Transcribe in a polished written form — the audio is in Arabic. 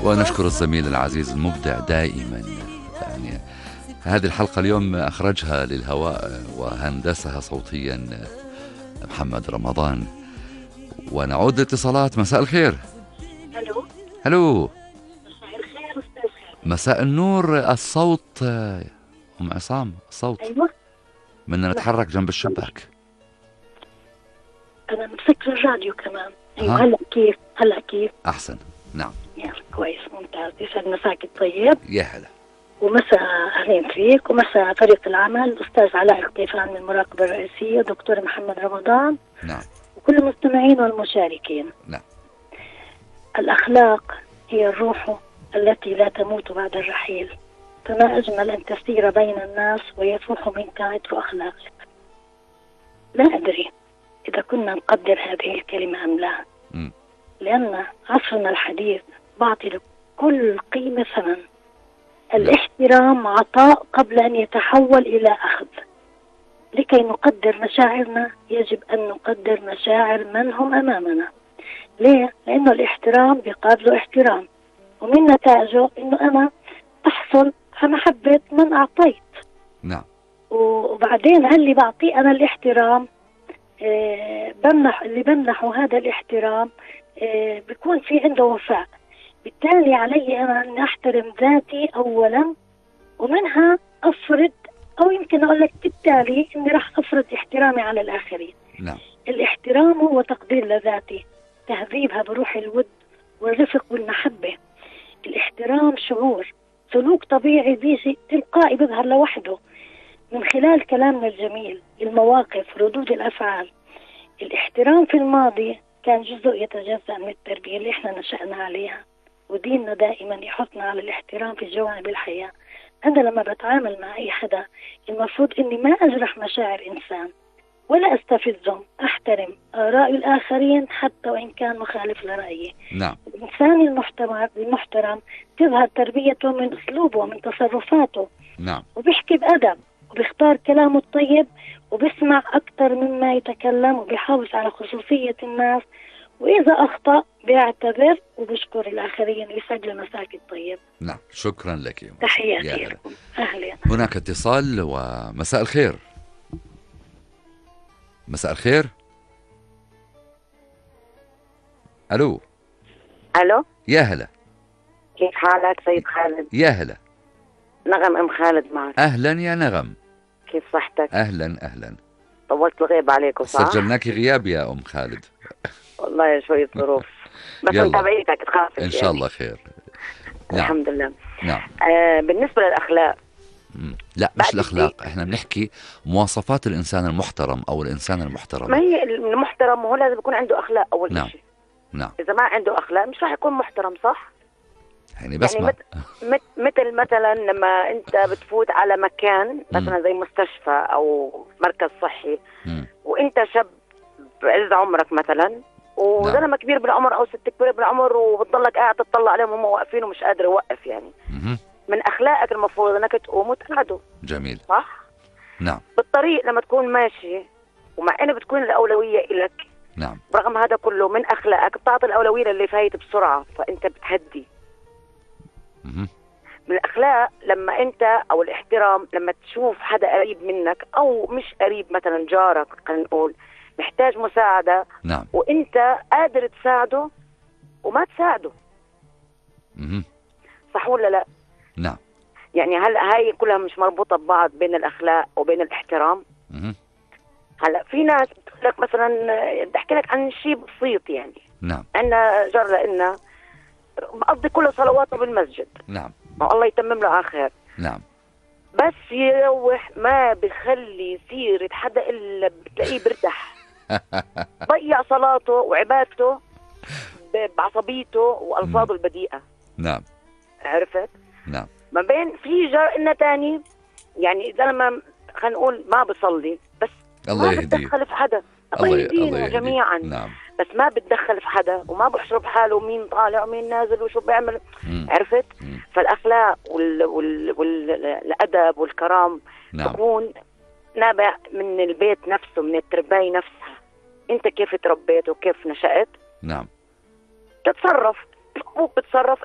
ونشكر الزميل العزيز المبدع دائما. يعني هذه الحلقة اليوم أخرجها للهواء وهندسها صوتيا محمد رمضان. ونعود لاتصالات. مساء الخير. الو. هلو. مساء الخير استاذ. مساء النور. الصوت أم عصام، الصوت. ايوه، بدنا نتحرك جنب الشباك. انا مسكر الراديو كمان. ايوه هلا كيف احسن. نعم يلا كويس ممتاز. يسعد مساك الطيب. يا هلا. ومساء اهلين فيك ومساء فريق العمل، الاستاذ علاء القيفان من المراقبه الرئيسيه، دكتور محمد رمضان. نعم. وكل المستمعين والمشاركين. نعم. الاخلاق هي الروح التي لا تموت بعد الرحيل، فما اجمل ان تسير بين الناس ويفوح منك عطر اخلاقك. لا ادري إذا كنا نقدر هذه الكلمة أم لا، لأن عصرنا الحديث بعطي لكل قيمة ثمن. الاحترام عطاء قبل أن يتحول إلى أخذ. لكي نقدر مشاعرنا يجب أن نقدر مشاعر من هم أمامنا. ليه؟ لأنه الاحترام بيقابله احترام، ومن نتائجه أنه أنا أحصل على محبة من أعطيت. نعم. وبعدين هل اللي بعطيه أنا الاحترام اللي بمنحه هذا الاحترام بيكون في عنده وفاء. بالتالي علي أنا أن أحترم ذاتي أولا، ومنها أفرض، أو يمكن أقول لك بالتالي أني راح أفرض احترامي على الآخرين. نعم. الاحترام هو تقدير لذاتي، تهذيبها بروح الود والرفق والمحبة. الاحترام شعور، سلوك طبيعي بيجي تلقائي بيظهر لوحده من خلال كلامنا الجميل، المواقف، ردود الأفعال. الاحترام في الماضي كان جزء يتجزأ من التربية اللي احنا نشأنا عليها، وديننا دائما يحثنا على الاحترام في جوانب الحياة. أنا لما بتعامل مع أي حدا المفروض إني ما أجرح مشاعر إنسان ولا أستفزهم، أحترم آراء الآخرين حتى وإن كان مخالف لرأيي. نعم. الإنسان المحترم تظهر تربيته من أسلوبه ومن تصرفاته. نعم. وبيحكي بأدب، وبيختار كلامه الطيب، وبيسمع أكثر مما يتكلم، وبيحافظ على خصوصية الناس، وإذا أخطأ بيعتذر وبيشكر الآخرين. يسعد مساك الطيب. نعم، شكرا لك. تحياتي لكم. أهلا. هناك اتصال. ومساء الخير. مساء الخير. ألو. ألو. يا هلا. كيف حالك سيد خالد؟ يا هلا. نغم أم خالد معك. أهلا يا نغم. كيف صحتك؟ أهلا أهلا. طولت الغيب عليكم صح؟ سجلناك غياب يا أم خالد. والله شوية ظروف بس متابعيتك تخافش إن شاء الله خير. نعم. الحمد لله. نعم. بالنسبة للأخلاق، لا مش الأخلاق، احنا بنحكي مواصفات الإنسان المحترم أو الإنسان المحترم. ما هي المحترم هو لازم يكون عنده أخلاق أول نعم. شيء. نعم. إذا ما عنده أخلاق مش راح يكون محترم صح؟ يعني بسمع مثلا لما أنت بتفوت على مكان مثلا زي مستشفى أو مركز صحي وأنت شاب بعز عمرك مثلا وزلمة كبير بالعمر أو ست كبيرة بالعمر وبتضلك قاعد تطلع عليهم وهم واقفين ومش قادر يوقف يعني. من أخلاقك المفروض أنك تقوم وتساعده. جميل. صح؟ نعم. بالطريق لما تكون ماشي ومع أنه بتكون الأولوية إلك. نعم. برغم هذا كله من أخلاقك بتعطي الأولوية للي فايت بسرعة فأنت بتهدي. من الأخلاق لما أنت أو الاحترام لما تشوف حدا قريب منك أو مش قريب مثلا جارك خلينا نقول محتاج مساعدة. نعم. وأنت قادر تساعده وما تساعده. صح ولا لا؟ نعم. يعني هلا هاي كلها مش مربوطة ببعض بين الأخلاق وبين الاحترام. هلا في ناس بتقول لك مثلا بدي أحكي لك عن شيء بسيط يعني. نعم. عندنا جار لنا بقضي كل صلواته بالمسجد. نعم. الله يتمم له على خير. نعم. بس يروح ما بخلي سيرة حدا إلا بتلاقيه برتاح. ضيع صلاته وعبادته بعصبيته وألفاظه البذيئة. نعم. عرفت؟ نعم. ما بين في جار إنه تاني يعني إذا لما خلينا نقول ما بصلي بس الله ما يهديه. بتدخل في حدا. الله يهدينا جميعا. نعم. بس ما بتدخل في حدا وما بحشر بحاله مين طالع ومين نازل وشو بيعمل. عرفت؟ فالأخلاق والأدب والكرام نعم. تكون نابع من البيت نفسه من التربية نفسها. أنت كيف تربيت وكيف نشأت. نعم. تتصرف أبوك بتصرف